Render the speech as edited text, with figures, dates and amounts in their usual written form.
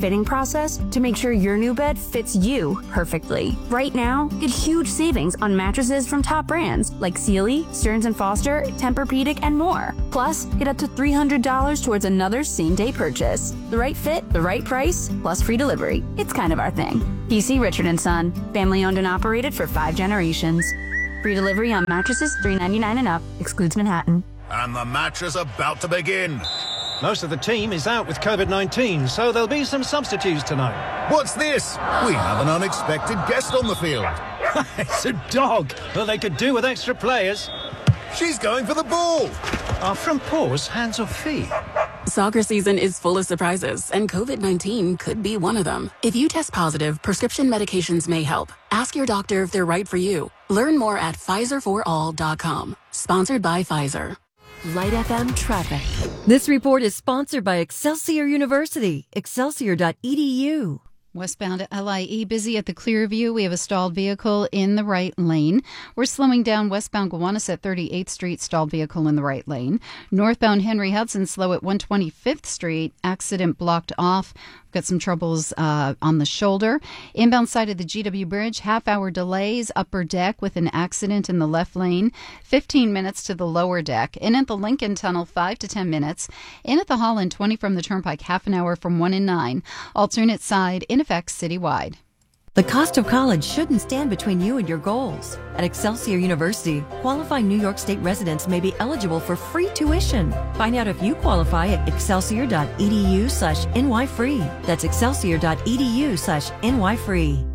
fitting process to make sure your new bed fits you perfectly. Right now, get huge savings on mattresses from top brands like Sealy, Stearns & Foster, Tempur-Pedic, and more. Plus, get up to $300 towards another same-day purchase. The right fit, the right price, plus free delivery. It's kind of our thing. PC Richard & Son, family-owned and operated for 5 generations. Free delivery on mattresses $399 and up, excludes Manhattan. And the match is about to begin. Most of the team is out with COVID-19, so there'll be some substitutes tonight. What's this? We have an unexpected guest on the field. It's a dog. Well, they could do with extra players. She's going for the ball. Are front paws hands or feet? Soccer season is full of surprises, and COVID-19 could be one of them. If you test positive, prescription medications may help. Ask your doctor if they're right for you. Learn more at PfizerForAll.com. Sponsored by Pfizer. Light FM traffic. This report is sponsored by Excelsior University, excelsior.edu. Westbound LIE busy at the Clearview. We have a stalled vehicle in the right lane. We're slowing down westbound Gowanus at 38th Street, stalled vehicle in the right lane. Northbound Henry Hudson slow at 125th Street, accident blocked off. Got some troubles on the shoulder. Inbound side of the GW Bridge, half-hour delays, upper deck with an accident in the left lane. 15 minutes to the lower deck. In at the Lincoln Tunnel, 5 to 10 minutes. In at the Holland, 20 from the Turnpike, half an hour from 1 and 9. Alternate side, in effect citywide. The cost of college shouldn't stand between you and your goals. At Excelsior University, qualifying New York State residents may be eligible for free tuition. Find out if you qualify at excelsior.edu/nyfree. That's excelsior.edu/nyfree.